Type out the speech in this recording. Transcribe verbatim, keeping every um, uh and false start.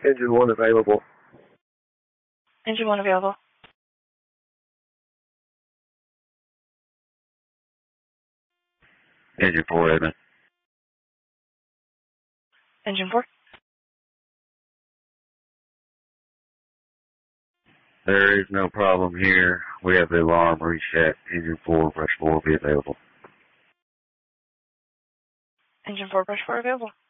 Engine one available. Engine one available. Engine four, Edmund. Engine four. There is no problem here. We have the alarm reset. Engine four, brush four will be available. Engine four, brush four available.